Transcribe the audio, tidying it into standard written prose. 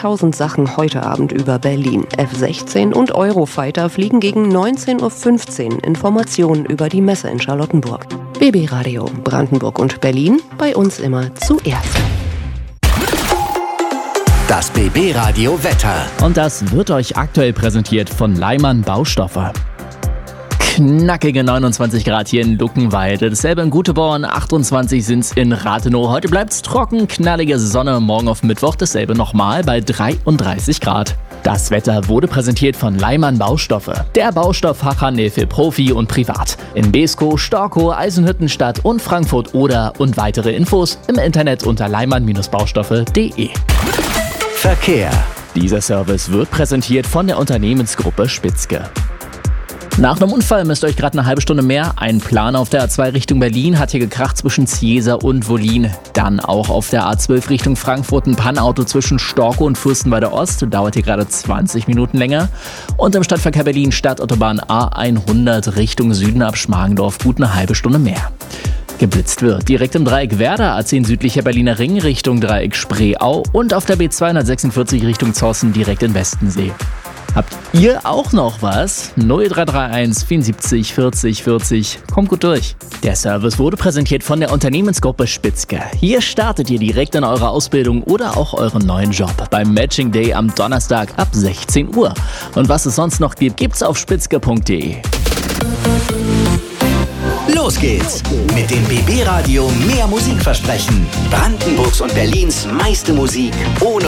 1000 Sachen heute Abend über Berlin. F-16 und Eurofighter fliegen gegen 19:15 Uhr. Informationen über die Messe in Charlottenburg. BB Radio Brandenburg und Berlin, bei uns immer zuerst. Das BB Radio Wetter. Und das wird euch aktuell präsentiert von Leimann Baustoffe. Knackige 29 Grad hier in Luckenwalde, dasselbe in Guteborn, 28 sind's in Rathenow. Heute bleibt's trocken, knallige Sonne, morgen auf Mittwoch dasselbe nochmal bei 33 Grad. Das Wetter wurde präsentiert von Leimann Baustoffe, der Baustofffachhandel für Profi und Privat. In Beeskow, Storkow, Eisenhüttenstadt und Frankfurt-Oder und weitere Infos im Internet unter leimann-baustoffe.de. Verkehr. Dieser Service wird präsentiert von der Unternehmensgruppe Spitzke. Nach einem Unfall müsst ihr euch gerade eine halbe Stunde mehr einplanen. Auf der A2 Richtung Berlin hat hier gekracht zwischen Ziesa und Wollin. Dann auch auf der A12 Richtung Frankfurt ein Pannauto zwischen Storkow und Fürstenwalde Ost. Dauert hier gerade 20 Minuten länger. Und im Stadtverkehr Berlin Stadtautobahn A100 Richtung Süden ab Schmargendorf gut eine halbe Stunde mehr. Geblitzt wird direkt im Dreieck Werder, A10 südlicher Berliner Ring Richtung Dreieck Spreeau und auf der B246 Richtung Zossen direkt in Westensee. Habt ihr auch noch was? 0331 74 40 40. Kommt gut durch. Der Service wurde präsentiert von der Unternehmensgruppe Spitzke. Hier startet ihr direkt in eurer Ausbildung oder auch euren neuen Job beim Matching Day am Donnerstag ab 16 Uhr. Und was es sonst noch gibt, gibt's auf spitzke.de. Los geht's mit dem BB Radio Mehr Musikversprechen. Brandenburgs und Berlins meiste Musik ohne